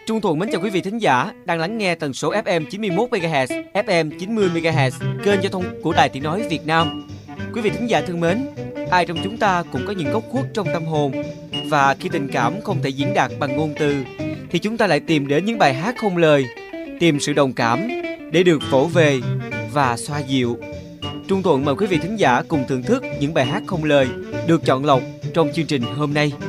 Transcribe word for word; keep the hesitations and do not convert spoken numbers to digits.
Trung Thuận mến chào quý vị thính giả đang lắng nghe tần số ép em chín mươi mốt mê ga héc, ép em chín mươi mê ga héc, kênh giao thông của Đài Tiếng nói Việt Nam. Quý vị thính giả thân mến, ai trong chúng ta cũng có những góc khuất trong tâm hồn, và khi tình cảm không thể diễn đạt bằng ngôn từ thì chúng ta lại tìm đến những bài hát không lời, tìm sự đồng cảm để được vỗ về và xoa dịu. Trung Thuận mời quý vị thính giả cùng thưởng thức những bài hát không lời được chọn lọc trong chương trình hôm nay.